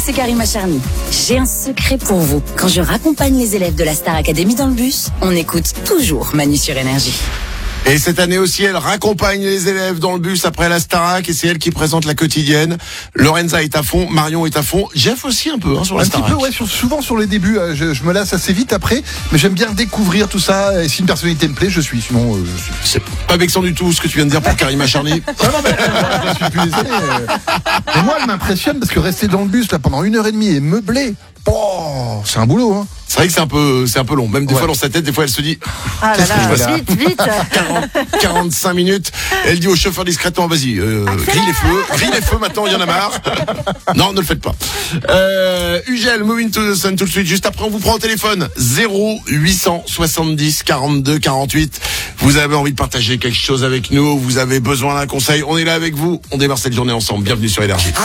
c'est Karima Charny. J'ai un secret pour vous. Quand je raccompagne les élèves de la Star Academy dans le bus, on écoute toujours Manu sur Énergie. Et cette année aussi, elle raccompagne les élèves dans le bus après la Starac et c'est elle qui présente la quotidienne. Lorenza est à fond, Marion est à fond, Jeff aussi un peu sur la Starac. Un petit peu, souvent sur les débuts. Je me lasse assez vite après, mais j'aime bien découvrir tout ça. Et si une personnalité me plaît, je suis. Sinon, je suis. C'est pas vexant du tout ce que tu viens de dire pour Karima Charny. Non, mais je suis plus désolé. Mais moi, elle m'impressionne parce que rester dans le bus là pendant 1h30 et meubler, c'est un boulot, hein. C'est vrai que c'est un peu long. Même des fois dans sa tête, des fois elle se dit Ah là là, vite 45 minutes. Elle dit au chauffeur discrètement, vas-y, grille les feux maintenant, il y en a marre. Non, ne le faites pas. Ugel, Moving to the Sun tout de suite. Juste après, on vous prend au téléphone 0870 42 48. Vous avez envie de partager quelque chose avec nous, vous avez besoin d'un conseil, on est là avec vous. On démarre cette journée ensemble. Bienvenue sur Énergie.